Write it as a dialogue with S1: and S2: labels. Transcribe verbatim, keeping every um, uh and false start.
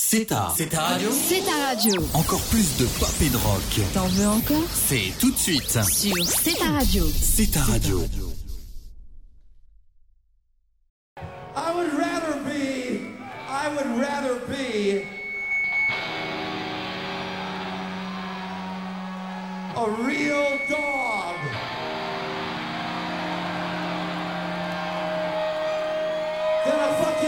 S1: C'est ta. C'est ta radio.
S2: C'est ta radio.
S1: Encore plus de pop et de rock.
S2: T'en veux encore?
S1: C'est tout de suite.
S2: Sur C'est ta radio.
S1: C'est ta radio.
S3: I would rather be, I would rather be a real dog than a fucking